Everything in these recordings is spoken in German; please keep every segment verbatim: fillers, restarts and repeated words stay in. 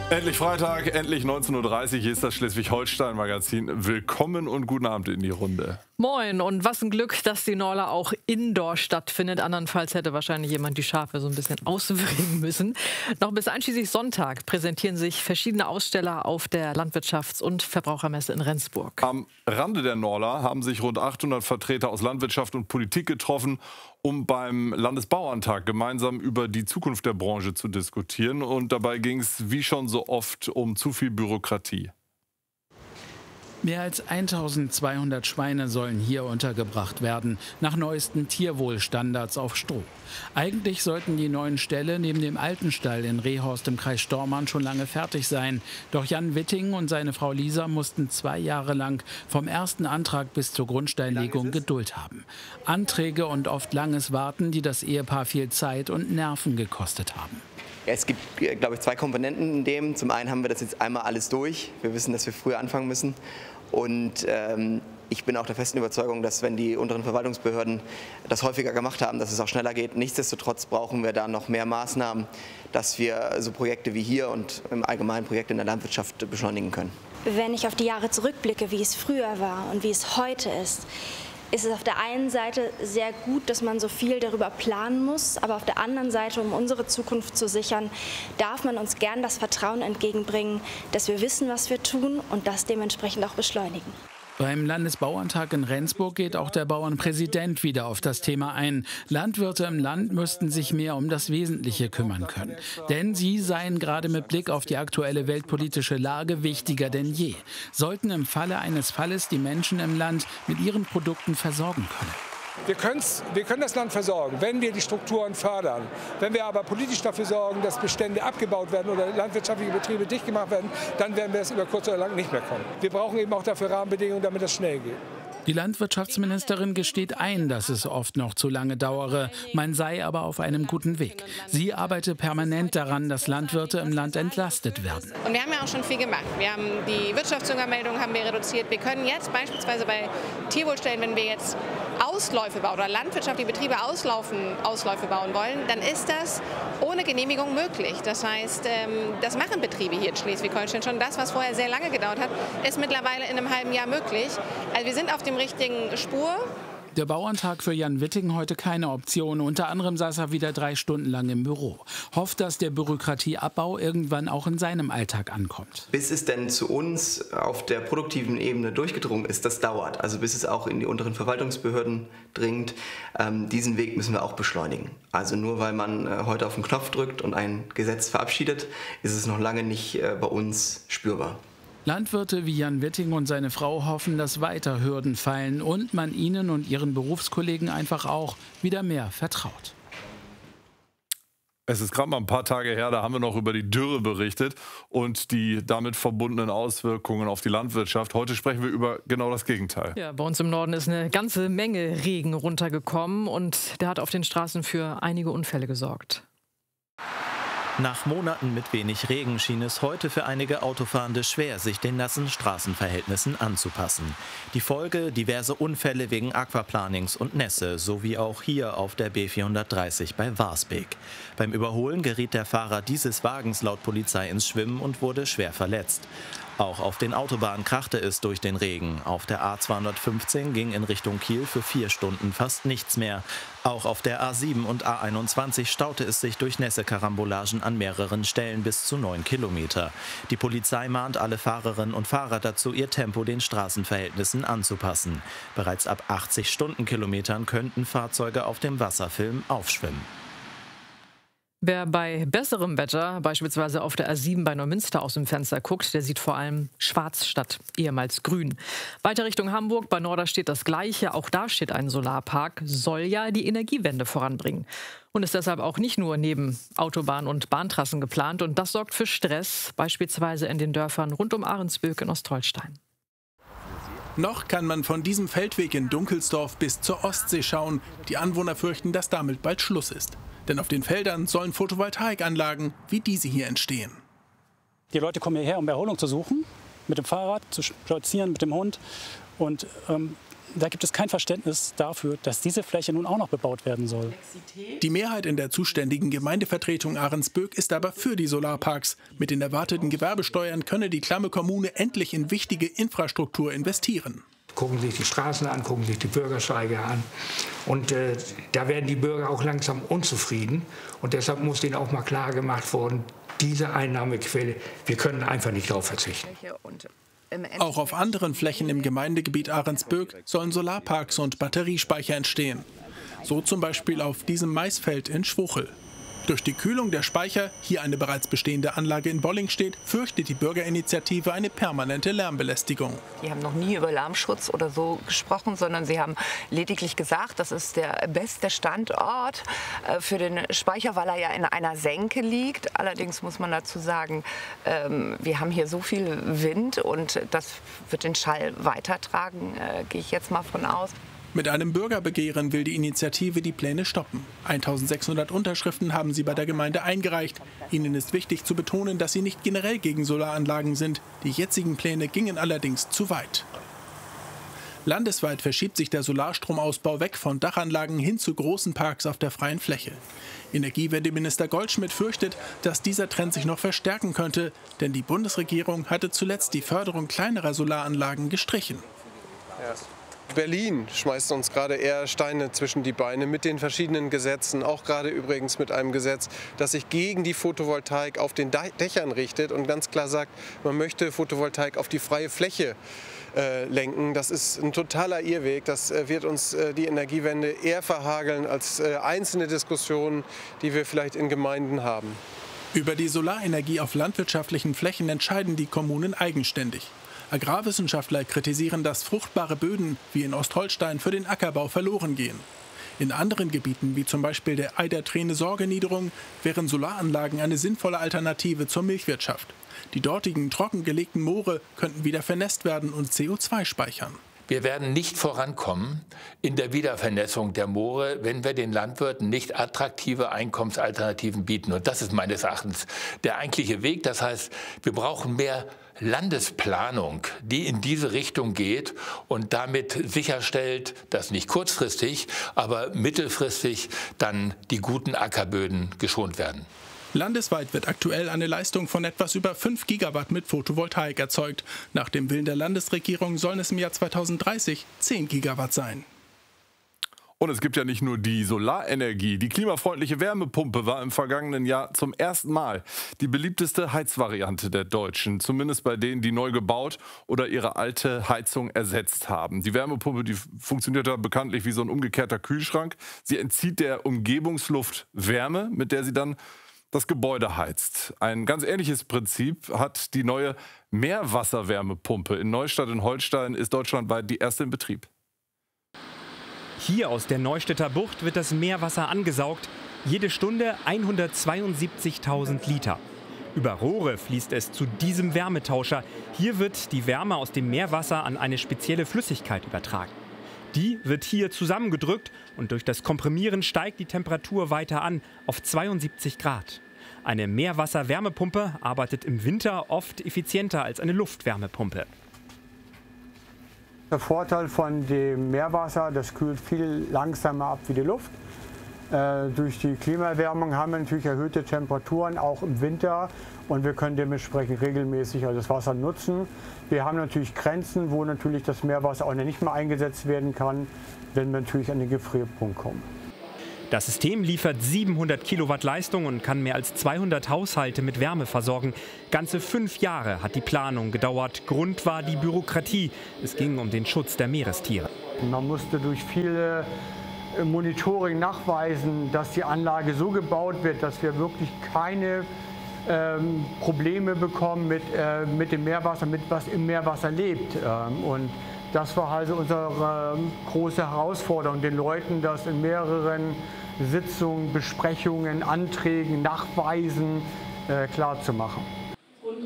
Endlich Freitag, endlich neunzehn Uhr dreißig, hier ist das Schleswig-Holstein-Magazin. Willkommen und guten Abend in die Runde. Moin, und was ein Glück, dass die Norla auch indoor stattfindet. Andernfalls hätte wahrscheinlich jemand die Schafe so ein bisschen ausbringen müssen. Noch bis einschließlich Sonntag präsentieren sich verschiedene Aussteller auf der Landwirtschafts- und Verbrauchermesse in Rendsburg. Am Rande der Norla haben sich rund achthundert Vertreter aus Landwirtschaft und Politik getroffen, um beim Landesbauerntag gemeinsam über die Zukunft der Branche zu diskutieren. Und dabei ging es, wie schon so oft, um zu viel Bürokratie. Mehr als eintausendzweihundert Schweine sollen hier untergebracht werden, nach neuesten Tierwohlstandards auf Stroh. Eigentlich sollten die neuen Ställe neben dem alten Stall in Rehhorst im Kreis Stormarn schon lange fertig sein. Doch Jan Witting und seine Frau Lisa mussten zwei Jahre lang vom ersten Antrag bis zur Grundsteinlegung Geduld haben. Anträge und oft langes Warten, die das Ehepaar viel Zeit und Nerven gekostet haben. Es gibt, glaube ich, zwei Komponenten in dem. Zum einen haben wir das jetzt einmal alles durch. Wir wissen, dass wir früher anfangen müssen. Und ähm, ich bin auch der festen Überzeugung, dass wenn die unteren Verwaltungsbehörden das häufiger gemacht haben, dass es auch schneller geht. Nichtsdestotrotz brauchen wir da noch mehr Maßnahmen, dass wir so Projekte wie hier und im Allgemeinen Projekte in der Landwirtschaft beschleunigen können. Wenn ich auf die Jahre zurückblicke, wie es früher war und wie es heute ist, ist es auf der einen Seite sehr gut, dass man so viel darüber planen muss, aber auf der anderen Seite, um unsere Zukunft zu sichern, darf man uns gern das Vertrauen entgegenbringen, dass wir wissen, was wir tun und das dementsprechend auch beschleunigen. Beim Landesbauerntag in Rendsburg geht auch der Bauernpräsident wieder auf das Thema ein. Landwirte im Land müssten sich mehr um das Wesentliche kümmern können. Denn sie seien gerade mit Blick auf die aktuelle weltpolitische Lage wichtiger denn je. Sollten im Falle eines Falles die Menschen im Land mit ihren Produkten versorgen können. Wir, wir können das Land versorgen, wenn wir die Strukturen fördern. Wenn wir aber politisch dafür sorgen, dass Bestände abgebaut werden oder landwirtschaftliche Betriebe dicht gemacht werden, dann werden wir es über kurz oder lang nicht mehr kommen. Wir brauchen eben auch dafür Rahmenbedingungen, damit es schnell geht. Die Landwirtschaftsministerin gesteht ein, dass es oft noch zu lange dauere. Man sei aber auf einem guten Weg. Sie arbeite permanent daran, dass Landwirte im Land entlastet werden. Und wir haben ja auch schon viel gemacht. Wir haben die Wirtschaftsuntermeldung haben wir reduziert. Wir können jetzt beispielsweise bei Tierwohlstellen, wenn wir jetzt Ausläufe bauen oder landwirtschaftliche Betriebe auslaufen, Ausläufe bauen wollen, dann ist das ohne Genehmigung möglich. Das heißt, das machen Betriebe hier in Schleswig-Holstein schon. Das, was vorher sehr lange gedauert hat, ist mittlerweile in einem halben Jahr möglich. Also wir sind auf dem richtigen Spur. Der Bauerntag für Jan Witting heute keine Option. Unter anderem saß er wieder drei Stunden lang im Büro. Hofft, dass der Bürokratieabbau irgendwann auch in seinem Alltag ankommt. Bis es denn zu uns auf der produktiven Ebene durchgedrungen ist, das dauert. Also bis es auch in die unteren Verwaltungsbehörden dringt. Ähm, diesen Weg müssen wir auch beschleunigen. Also nur weil man äh, heute auf den Knopf drückt und ein Gesetz verabschiedet, ist es noch lange nicht äh, bei uns spürbar. Landwirte wie Jan Witting und seine Frau hoffen, dass weiter Hürden fallen und man ihnen und ihren Berufskollegen einfach auch wieder mehr vertraut. Es ist gerade mal ein paar Tage her, da haben wir noch über die Dürre berichtet und die damit verbundenen Auswirkungen auf die Landwirtschaft. Heute sprechen wir über genau das Gegenteil. Ja, bei uns im Norden ist eine ganze Menge Regen runtergekommen und der hat auf den Straßen für einige Unfälle gesorgt. Nach Monaten mit wenig Regen schien es heute für einige Autofahrende schwer, sich den nassen Straßenverhältnissen anzupassen. Die Folge: diverse Unfälle wegen Aquaplanings und Nässe, sowie auch hier auf der B vierhundertdreißig bei Warsbeek. Beim Überholen geriet der Fahrer dieses Wagens laut Polizei ins Schwimmen und wurde schwer verletzt. Auch auf den Autobahnen krachte es durch den Regen. Auf der A zweihundertfünfzehn ging in Richtung Kiel für vier Stunden fast nichts mehr. Auch auf der A sieben und A einundzwanzig staute es sich durch Nässe-Karambolagen an mehreren Stellen bis zu neun Kilometer. Die Polizei mahnt alle Fahrerinnen und Fahrer dazu, ihr Tempo den Straßenverhältnissen anzupassen. Bereits ab achtzig Stundenkilometern könnten Fahrzeuge auf dem Wasserfilm aufschwimmen. Wer bei besserem Wetter, beispielsweise auf der A sieben bei Neumünster aus dem Fenster guckt, der sieht vor allem schwarz statt ehemals grün. Weiter Richtung Hamburg, bei Norderstedt das Gleiche. Auch da steht ein Solarpark, soll ja die Energiewende voranbringen. Und ist deshalb auch nicht nur neben Autobahn- und Bahntrassen geplant. Und das sorgt für Stress, beispielsweise in den Dörfern rund um Ahrensböck in Ostholstein. Noch kann man von diesem Feldweg in Dunkelsdorf bis zur Ostsee schauen. Die Anwohner fürchten, dass damit bald Schluss ist. Denn auf den Feldern sollen Photovoltaikanlagen wie diese hier entstehen. Die Leute kommen hierher, um Erholung zu suchen, mit dem Fahrrad, zu spazieren, mit dem Hund. Und ähm, da gibt es kein Verständnis dafür, dass diese Fläche nun auch noch bebaut werden soll. Die Mehrheit in der zuständigen Gemeindevertretung Ahrensböck ist aber für die Solarparks. Mit den erwarteten Gewerbesteuern könne die klamme Kommune endlich in wichtige Infrastruktur investieren. Gucken sich die Straßen an, gucken sich die Bürgersteige an. Und äh, da werden die Bürger auch langsam unzufrieden. Und deshalb muss denen auch mal klar gemacht werden, diese Einnahmequelle, wir können einfach nicht darauf verzichten. Auch auf anderen Flächen im Gemeindegebiet Ahrensböck sollen Solarparks und Batteriespeicher entstehen. So zum Beispiel auf diesem Maisfeld in Schwuchel. Durch die Kühlung der Speicher, hier eine bereits bestehende Anlage in Bollingstedt, fürchtet die Bürgerinitiative eine permanente Lärmbelästigung. Die haben noch nie über Lärmschutz oder so gesprochen, sondern sie haben lediglich gesagt, das ist der beste Standort für den Speicher, weil er ja in einer Senke liegt. Allerdings muss man dazu sagen, wir haben hier so viel Wind und das wird den Schall weitertragen, gehe ich jetzt mal von aus. Mit einem Bürgerbegehren will die Initiative die Pläne stoppen. eintausendsechshundert Unterschriften haben sie bei der Gemeinde eingereicht. Ihnen ist wichtig zu betonen, dass sie nicht generell gegen Solaranlagen sind. Die jetzigen Pläne gingen allerdings zu weit. Landesweit verschiebt sich der Solarstromausbau weg von Dachanlagen hin zu großen Parks auf der freien Fläche. Energiewendeminister Goldschmidt fürchtet, dass dieser Trend sich noch verstärken könnte, denn die Bundesregierung hatte zuletzt die Förderung kleinerer Solaranlagen gestrichen. Berlin schmeißt uns gerade eher Steine zwischen die Beine mit den verschiedenen Gesetzen, auch gerade übrigens mit einem Gesetz, das sich gegen die Photovoltaik auf den Dächern richtet und ganz klar sagt, man möchte Photovoltaik auf die freie Fläche äh, lenken. Das ist ein totaler Irrweg. Das äh, wird uns äh, die Energiewende eher verhageln als äh, einzelne Diskussionen, die wir vielleicht in Gemeinden haben. Über die Solarenergie auf landwirtschaftlichen Flächen entscheiden die Kommunen eigenständig. Agrarwissenschaftler kritisieren, dass fruchtbare Böden wie in Ostholstein für den Ackerbau verloren gehen. In anderen Gebieten, wie zum Beispiel der Eider-Treene-Sorge-Niederung, wären Solaranlagen eine sinnvolle Alternative zur Milchwirtschaft. Die dortigen trockengelegten Moore könnten wieder vernässt werden und C O zwei speichern. Wir werden nicht vorankommen in der Wiedervernässung der Moore, wenn wir den Landwirten nicht attraktive Einkommensalternativen bieten. Und das ist meines Erachtens der eigentliche Weg. Das heißt, wir brauchen mehr Landesplanung, die in diese Richtung geht und damit sicherstellt, dass nicht kurzfristig, aber mittelfristig dann die guten Ackerböden geschont werden. Landesweit wird aktuell eine Leistung von etwas über fünf Gigawatt mit Photovoltaik erzeugt. Nach dem Willen der Landesregierung sollen es im Jahr zweitausenddreißig zehn Gigawatt sein. Und es gibt ja nicht nur die Solarenergie. Die klimafreundliche Wärmepumpe war im vergangenen Jahr zum ersten Mal die beliebteste Heizvariante der Deutschen. Zumindest bei denen, die neu gebaut oder ihre alte Heizung ersetzt haben. Die Wärmepumpe, die funktioniert ja bekanntlich wie so ein umgekehrter Kühlschrank. Sie entzieht der Umgebungsluft Wärme, mit der sie dann das Gebäude heizt. Ein ganz ähnliches Prinzip hat die neue Meerwasserwärmepumpe. In Neustadt in Holstein ist deutschlandweit die erste in Betrieb. Hier aus der Neustädter Bucht wird das Meerwasser angesaugt. Jede Stunde hundertzweiundsiebzigtausend Liter. Über Rohre fließt es zu diesem Wärmetauscher. Hier wird die Wärme aus dem Meerwasser an eine spezielle Flüssigkeit übertragen. Die wird hier zusammengedrückt und durch das Komprimieren steigt die Temperatur weiter an auf zweiundsiebzig Grad. Eine Meerwasserwärmepumpe arbeitet im Winter oft effizienter als eine Luftwärmepumpe. Der Vorteil von dem Meerwasser, das kühlt viel langsamer ab wie die Luft. Äh, durch die Klimaerwärmung haben wir natürlich erhöhte Temperaturen, auch im Winter. Und wir können dementsprechend regelmäßig also das Wasser nutzen. Wir haben natürlich Grenzen, wo natürlich das Meerwasser auch nicht mehr eingesetzt werden kann, wenn wir natürlich an den Gefrierpunkt kommen. Das System liefert siebenhundert Kilowatt Leistung und kann mehr als zweihundert Haushalte mit Wärme versorgen. Ganze fünf Jahre hat die Planung gedauert. Grund war die Bürokratie. Es ging um den Schutz der Meerestiere. Man musste durch viele Monitoring nachweisen, dass die Anlage so gebaut wird, dass wir wirklich keine ähm, Probleme bekommen mit, äh, mit dem Meerwasser, mit was im Meerwasser lebt. Ähm, und das war also unsere ähm, große Herausforderung, den Leuten das in mehreren Sitzungen, Besprechungen, Anträgen, Nachweisen äh, klarzumachen.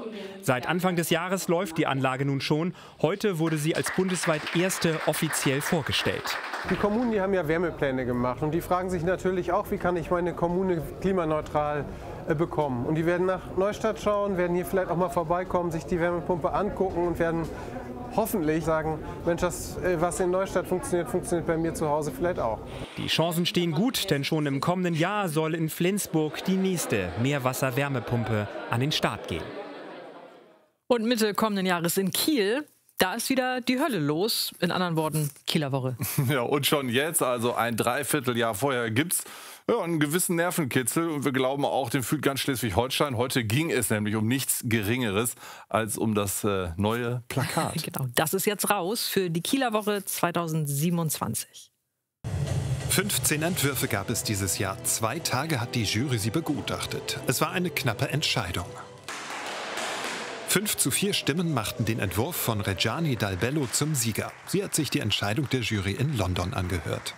Seit Anfang des Jahres läuft die Anlage nun schon. Heute wurde sie als bundesweit erste offiziell vorgestellt. Die Kommunen, die haben ja Wärmepläne gemacht und die fragen sich natürlich auch, wie kann ich meine Kommune klimaneutral äh, bekommen. Und die werden nach Neustadt schauen, werden hier vielleicht auch mal vorbeikommen, sich die Wärmepumpe angucken und werden hoffentlich sagen, Mensch, das, was in Neustadt funktioniert, funktioniert bei mir zu Hause vielleicht auch. Die Chancen stehen gut, denn schon im kommenden Jahr soll in Flensburg die nächste Meerwasser-Wärmepumpe an den Start gehen. Und Mitte kommenden Jahres in Kiel, da ist wieder die Hölle los. In anderen Worten, Kieler Woche. Ja, und schon jetzt, also ein Dreivierteljahr vorher, gibt's ja, einen gewissen Nervenkitzel. Und wir glauben auch, den fühlt ganz Schleswig-Holstein. Heute ging es nämlich um nichts Geringeres als um das äh, neue Plakat. Genau, das ist jetzt raus für die Kieler Woche zweitausendsiebenundzwanzig. fünfzehn Entwürfe gab es dieses Jahr. Zwei Tage hat die Jury sie begutachtet. Es war eine knappe Entscheidung. Fünf zu vier Stimmen machten den Entwurf von Reggiani Dal Bello zum Sieger. Sie hat sich die Entscheidung der Jury in London angehört.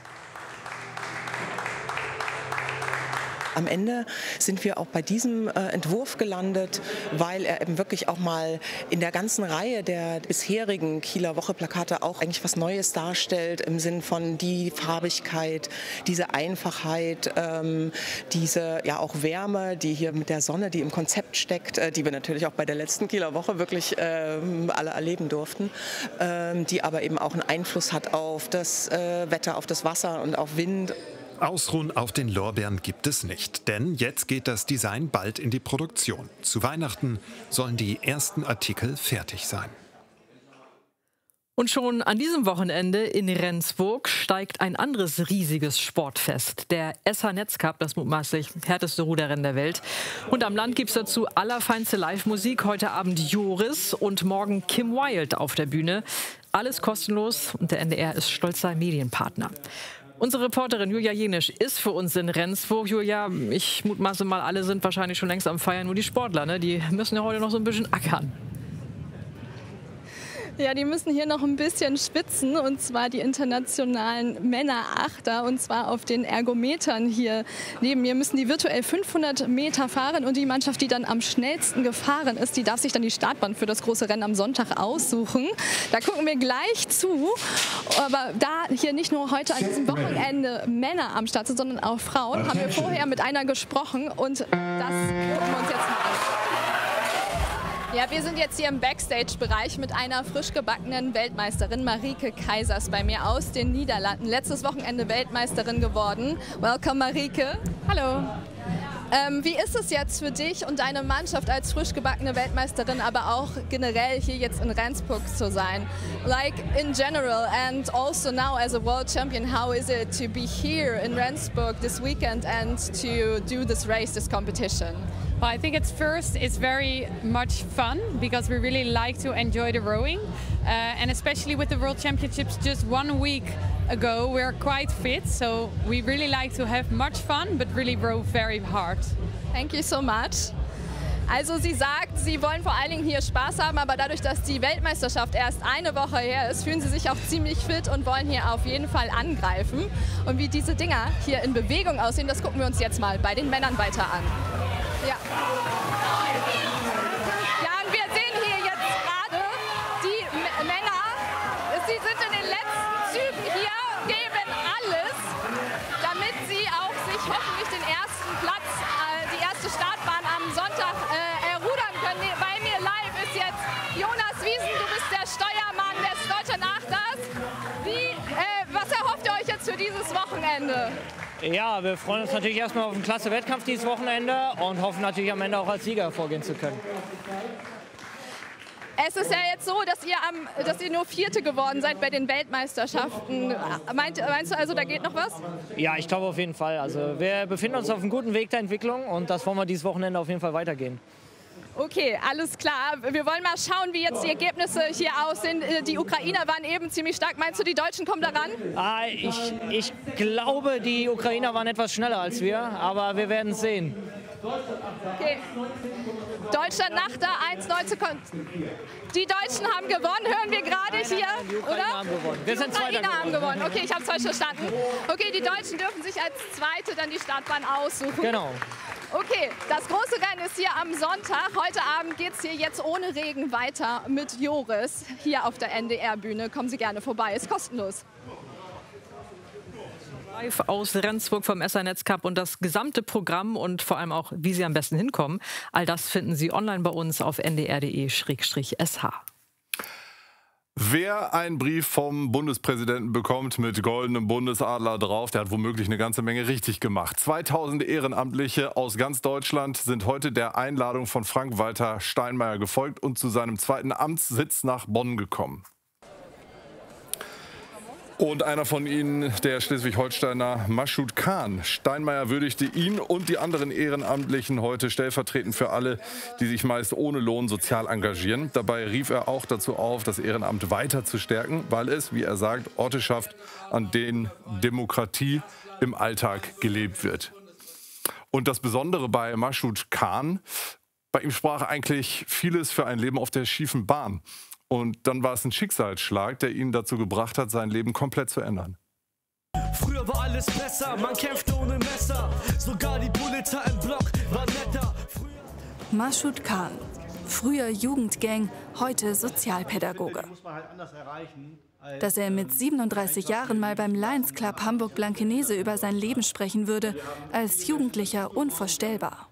Am Ende sind wir auch bei diesem äh, Entwurf gelandet, weil er eben wirklich auch mal in der ganzen Reihe der bisherigen Kieler Woche-Plakate auch eigentlich was Neues darstellt, im Sinn von die Farbigkeit, diese Einfachheit, ähm, diese ja auch Wärme, die hier mit der Sonne, die im Konzept steckt, äh, die wir natürlich auch bei der letzten Kieler Woche wirklich äh, alle erleben durften, äh, die aber eben auch einen Einfluss hat auf das äh, Wetter, auf das Wasser und auf Wind. Ausruhen auf den Lorbeeren gibt es nicht, denn jetzt geht das Design bald in die Produktion. Zu Weihnachten sollen die ersten Artikel fertig sein. Und schon an diesem Wochenende in Rendsburg steigt ein anderes riesiges Sportfest. Der S H-Netzcup, das mutmaßlich härteste Ruderrennen der Welt. Und am Land gibt es dazu allerfeinste Live-Musik. Heute Abend Joris und morgen Kim Wilde auf der Bühne. Alles kostenlos und der N D R ist stolzer Medienpartner. Unsere Reporterin Julia Jenisch ist für uns in Rendsburg. Julia, ich mutmaße mal, alle sind wahrscheinlich schon längst am Feiern, nur die Sportler, ne? Die müssen ja heute noch so ein bisschen ackern. Ja, die müssen hier noch ein bisschen schwitzen, und zwar die internationalen Männerachter, und zwar auf den Ergometern hier neben mir müssen die virtuell fünfhundert Meter fahren, und die Mannschaft, die dann am schnellsten gefahren ist, die darf sich dann die Startbahn für das große Rennen am Sonntag aussuchen. Da gucken wir gleich zu, aber da hier nicht nur heute an diesem Wochenende Männer am Start sind, sondern auch Frauen, haben wir vorher mit einer gesprochen, und das gucken wir uns jetzt mal an. Ja, wir sind jetzt hier im Backstage-Bereich mit einer frisch gebackenen Weltmeisterin, Marieke Keisers, bei mir aus den Niederlanden. Letztes Wochenende Weltmeisterin geworden. Welcome, Marieke. Hallo. Ähm, wie ist es jetzt für dich und deine Mannschaft als frisch gebackene Weltmeisterin, aber auch generell hier jetzt in Rendsburg zu sein? Like in general and also now as a world champion, how is it to be here in Rendsburg this weekend and to do this race, this competition? Well, I think it's first, it's very much fun because we really like to enjoy the rowing. Uh, and especially with the World Championships just one week ago, we're quite fit. So we really like to have much fun, but really row very hard. Thank you so much. Also sie sagt, sie wollen vor allen Dingen hier Spaß haben, aber dadurch, dass die Weltmeisterschaft erst eine Woche her ist, fühlen sie sich auch ziemlich fit und wollen hier auf jeden Fall angreifen. Und wie diese Dinger hier in Bewegung aussehen, das gucken wir uns jetzt mal bei den Männern weiter an. Ja. Ja, und wir sehen hier jetzt gerade die M Männer, sie sind in den letzten Zügen hier, geben alles, damit sie auch sich hoffentlich den ersten Platz, äh, die erste Startbahn am Sonntag äh, errudern können. Bei mir live ist jetzt Jonas Wiesen, du bist der Steuermann des Deutschen Achters. Wie, äh, was erhofft ihr euch jetzt für dieses Wochenende? Ja, wir freuen uns natürlich erstmal auf einen klasse Wettkampf dieses Wochenende und hoffen natürlich am Ende auch als Sieger hervorgehen zu können. Es ist ja jetzt so, dass ihr, am, dass ihr nur Vierte geworden seid bei den Weltmeisterschaften. Meint, meinst du also, da geht noch was? Ja, ich glaube auf jeden Fall. Also wir befinden uns auf einem guten Weg der Entwicklung und das wollen wir dieses Wochenende auf jeden Fall weitergehen. Okay, alles klar. Wir wollen mal schauen, wie jetzt die Ergebnisse hier aussehen. Die Ukrainer waren eben ziemlich stark. Meinst du, die Deutschen kommen daran? Ah, ich, ich glaube, die Ukrainer waren etwas schneller als wir, aber wir werden es sehen. Okay. Deutschland nach der eins neunzehn. Die Deutschen haben gewonnen, hören wir gerade hier, die Ukrainer oder? Haben gewonnen. Wir die sind Ukrainer haben gewonnen. gewonnen. Okay, ich habe es falsch verstanden. Okay, die Deutschen dürfen sich als Zweite dann die Startbahn aussuchen. Genau. Okay, das große Rennen ist hier am Sonntag. Heute Abend geht es hier jetzt ohne Regen weiter mit Joris hier auf der N D R-Bühne. Kommen Sie gerne vorbei, ist kostenlos. Live aus Rendsburg vom S R-Netz Cup und das gesamte Programm und vor allem auch, wie Sie am besten hinkommen. All das finden Sie online bei uns auf n d r punkt d e slash s h. Wer einen Brief vom Bundespräsidenten bekommt mit goldenem Bundesadler drauf, der hat womöglich eine ganze Menge richtig gemacht. zweitausend Ehrenamtliche aus ganz Deutschland sind heute der Einladung von Frank-Walter Steinmeier gefolgt und zu seinem zweiten Amtssitz nach Bonn gekommen. Und einer von ihnen, der Schleswig-Holsteiner Mashoud Khan. Steinmeier würdigte ihn und die anderen Ehrenamtlichen heute stellvertretend für alle, die sich meist ohne Lohn sozial engagieren. Dabei rief er auch dazu auf, das Ehrenamt weiter zu stärken, weil es, wie er sagt, Orte schafft, an denen Demokratie im Alltag gelebt wird. Und das Besondere bei Mashoud Khan, bei ihm sprach eigentlich vieles für ein Leben auf der schiefen Bahn. Und dann war es ein Schicksalsschlag, der ihn dazu gebracht hat, sein Leben komplett zu ändern. Früher war alles besser, man kämpfte ohne Messer. Sogar die Polizei im Block war netter. Mashoud Khan. Früher Jugendgang, heute Sozialpädagoge. Dass er mit siebenunddreißig Jahren mal beim Lions Club Hamburg-Blankenese über sein Leben sprechen würde, als Jugendlicher unvorstellbar.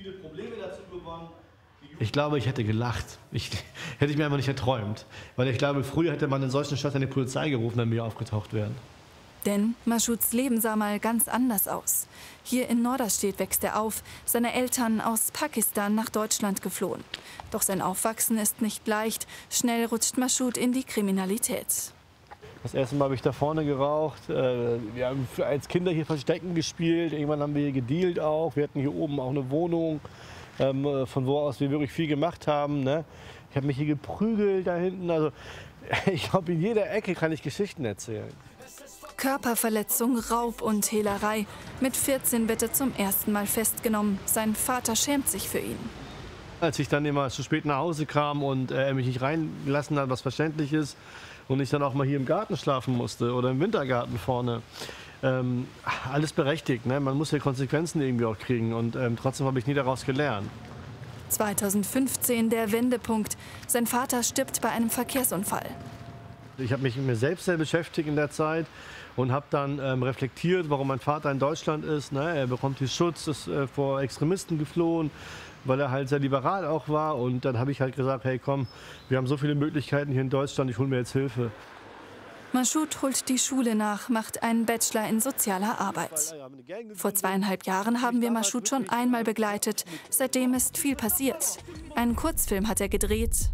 Ich glaube, ich hätte gelacht. Ich, hätte ich mir einfach nicht erträumt. Weil ich glaube, früher hätte man in solchen Städten die Polizei gerufen, wenn wir aufgetaucht wären. Denn Mashouds Leben sah mal ganz anders aus. Hier in Norderstedt wächst er auf, seine Eltern aus Pakistan nach Deutschland geflohen. Doch sein Aufwachsen ist nicht leicht. Schnell rutscht Mashoud in die Kriminalität. Das erste Mal habe ich da vorne geraucht. Wir haben als Kinder hier Verstecken gespielt. Irgendwann haben wir hier gedealt auch. Wir hatten hier oben auch eine Wohnung, von wo aus wir wirklich viel gemacht haben. Ne? Ich habe mich hier geprügelt da hinten. Also ich glaube, in jeder Ecke kann ich Geschichten erzählen. Körperverletzung, Raub und Hehlerei. Mit vierzehn wird er zum ersten Mal festgenommen. Sein Vater schämt sich für ihn. Als ich dann immer zu spät nach Hause kam und er mich nicht reingelassen hat, was verständlich ist, und ich dann auch mal hier im Garten schlafen musste oder im Wintergarten vorne. Ähm, alles berechtigt, ne? Man muss ja Konsequenzen irgendwie auch kriegen und ähm, trotzdem habe ich nie daraus gelernt. zweitausendfünfzehn der Wendepunkt. Sein Vater stirbt bei einem Verkehrsunfall. Ich habe mich mit mir selbst sehr beschäftigt in der Zeit und habe dann ähm, reflektiert, warum mein Vater in Deutschland ist. Ne? Er bekommt hier Schutz, ist äh, vor Extremisten geflohen, weil er halt sehr liberal auch war. Und dann habe ich halt gesagt, hey komm, wir haben so viele Möglichkeiten hier in Deutschland, ich hole mir jetzt Hilfe. Mashoud holt die Schule nach, macht einen Bachelor in sozialer Arbeit. Vor zweieinhalb Jahren haben wir Mashoud schon einmal begleitet. Seitdem ist viel passiert. Einen Kurzfilm hat er gedreht.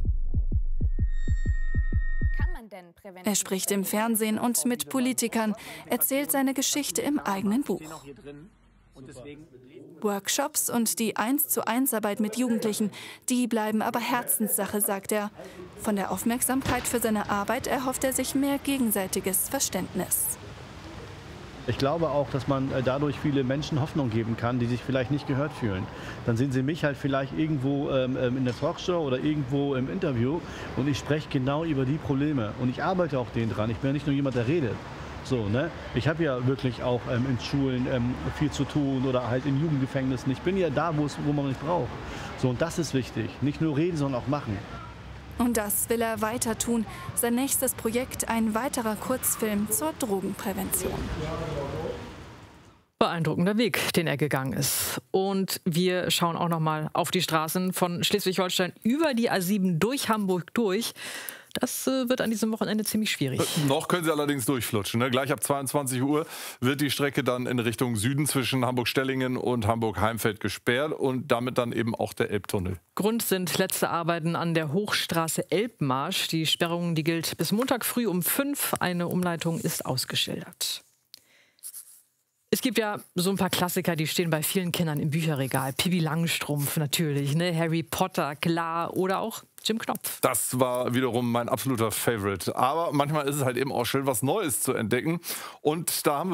Er spricht im Fernsehen und mit Politikern, erzählt seine Geschichte im eigenen Buch. Workshops und die eins zu eins Arbeit mit Jugendlichen, die bleiben aber Herzenssache, sagt er. Von der Aufmerksamkeit für seine Arbeit erhofft er sich mehr gegenseitiges Verständnis. Ich glaube auch, dass man dadurch viele Menschen Hoffnung geben kann, die sich vielleicht nicht gehört fühlen. Dann sehen sie mich halt vielleicht irgendwo ähm, in der Talkshow oder irgendwo im Interview und ich spreche genau über die Probleme. Und ich arbeite auch denen dran. Ich bin ja nicht nur jemand, der redet. So, ne? Ich habe ja wirklich auch ähm, in Schulen ähm, viel zu tun oder halt in Jugendgefängnissen. Ich bin ja da, wo man mich braucht. So, und das ist wichtig. Nicht nur reden, sondern auch machen. Und das will er weiter tun. Sein nächstes Projekt, ein weiterer Kurzfilm zur Drogenprävention. Beeindruckender Weg, den er gegangen ist. Und wir schauen auch noch mal auf die Straßen von Schleswig-Holstein über die A sieben durch Hamburg durch. Das äh, wird an diesem Wochenende ziemlich schwierig. Äh, noch können sie allerdings durchflutschen. Ne? Gleich ab zweiundzwanzig Uhr wird die Strecke dann in Richtung Süden zwischen Hamburg-Stellingen und Hamburg-Heimfeld gesperrt und damit dann eben auch der Elbtunnel. Grund sind letzte Arbeiten an der Hochstraße Elbmarsch. Die Sperrung, die gilt bis Montag früh um fünf. Eine Umleitung ist ausgeschildert. Es gibt ja so ein paar Klassiker, die stehen bei vielen Kindern im Bücherregal. Pippi Langstrumpf natürlich, ne? Harry Potter, klar, oder auch Jim Knopf. Das war wiederum mein absoluter Favorite. Aber manchmal ist es halt eben auch schön, was Neues zu entdecken. Und da haben wir